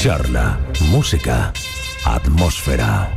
charla, música, atmósfera.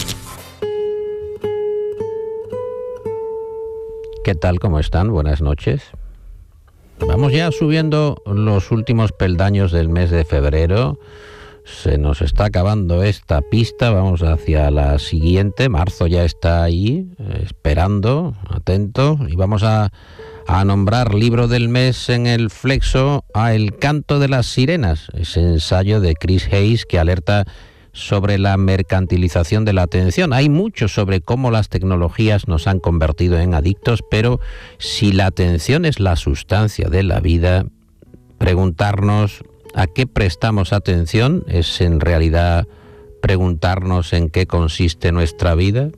¿Qué tal? ¿Cómo están? Buenas noches. Vamos ya subiendo los últimos peldaños del mes de febrero. Se nos está acabando esta pista, vamos hacia la siguiente. Marzo ya está ahí, esperando, atento. Y vamos a nombrar libro del mes en el Flexo a El canto de las sirenas, ese ensayo de Chris Hayes que alerta sobre la mercantilización de la atención. Hay mucho sobre cómo las tecnologías nos han convertido en adictos, pero si la atención es la sustancia de la vida, preguntarnos a qué prestamos atención es en realidad preguntarnos en qué consiste nuestra vida.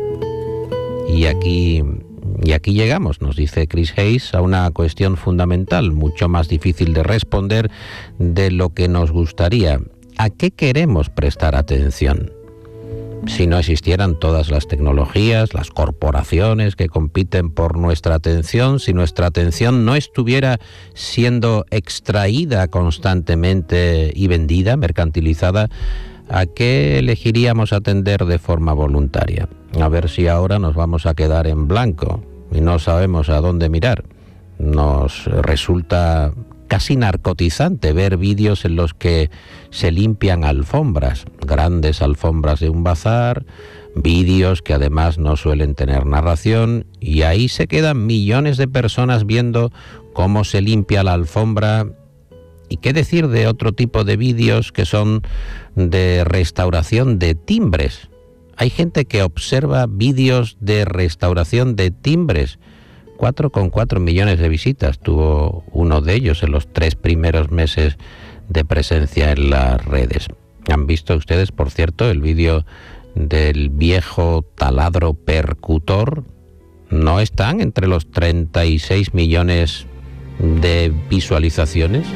Y aquí llegamos, nos dice Chris Hayes, a una cuestión fundamental, mucho más difícil de responder de lo que nos gustaría. ¿A qué queremos prestar atención? Si no existieran todas las tecnologías, las corporaciones que compiten por nuestra atención, si nuestra atención no estuviera siendo extraída constantemente y vendida, mercantilizada, ¿a qué elegiríamos atender de forma voluntaria? A ver si ahora nos vamos a quedar en blanco y no sabemos a dónde mirar. Nos resulta casi narcotizante ver vídeos en los que se limpian alfombras, grandes alfombras de un bazar, vídeos que además no suelen tener narración, y ahí se quedan millones de personas viendo cómo se limpia la alfombra. ¿Y qué decir de otro tipo de vídeos que son de restauración de timbres? Hay gente que observa vídeos de restauración de timbres. 4,4 millones de visitas tuvo uno de ellos en los 3 primeros meses de presencia en las redes. ¿Han visto ustedes, por cierto, el vídeo del viejo taladro percutor? ¿No están entre los 36 millones de visualizaciones?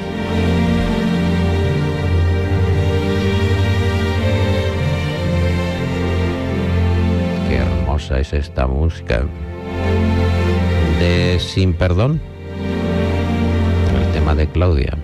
Qué hermosa es esta música. De Sin Perdón, el tema de Claudia.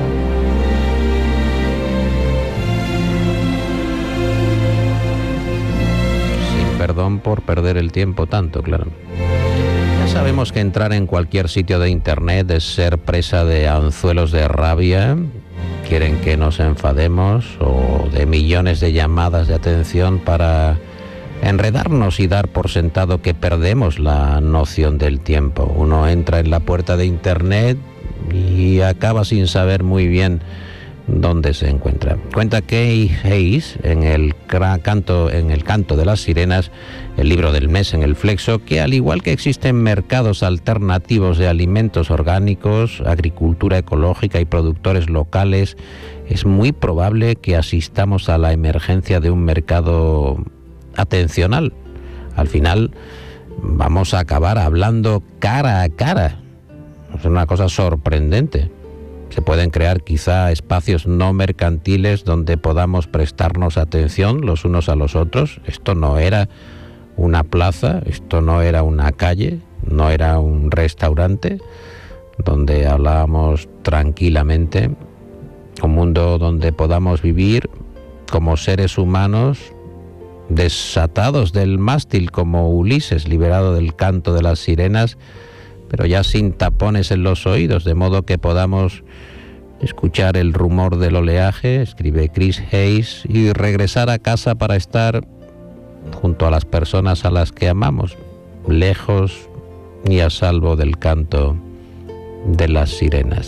Sin perdón por perder el tiempo tanto, claro. Ya sabemos que entrar en cualquier sitio de internet es ser presa de anzuelos de rabia. Quieren que nos enfademos, o de millones de llamadas de atención para enredarnos y dar por sentado que perdemos la noción del tiempo. Uno entra en la puerta de internet y acaba sin saber muy bien dónde se encuentra. Cuenta Chris Hayes en el canto de las sirenas, el libro del mes en el Flexo, que al igual que existen mercados alternativos de alimentos orgánicos, agricultura ecológica y productores locales, es muy probable que asistamos a la emergencia de un mercado atencional. Al final vamos a acabar hablando cara a cara. Es una cosa sorprendente. Se pueden crear quizá espacios no mercantiles donde podamos prestarnos atención los unos a los otros. Esto no era una plaza, esto no era una calle, no era un restaurante donde hablábamos tranquilamente. Un mundo donde podamos vivir como seres humanos desatados del mástil como Ulises, liberado del canto de las sirenas, pero ya sin tapones en los oídos, de modo que podamos escuchar el rumor del oleaje, escribe Chris Hayes, y regresar a casa para estar junto a las personas a las que amamos, lejos y a salvo del canto de las sirenas.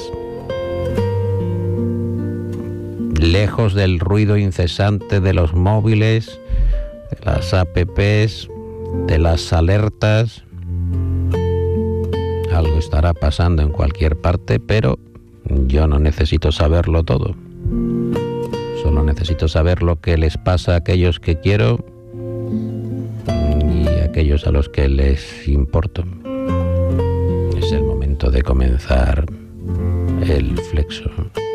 Lejos del ruido incesante de los móviles, de las apps, de las alertas. Algo estará pasando en cualquier parte, pero yo no necesito saberlo todo. Solo necesito saber lo que les pasa a aquellos que quiero y a aquellos a los que les importo. Es el momento de comenzar el Flexo.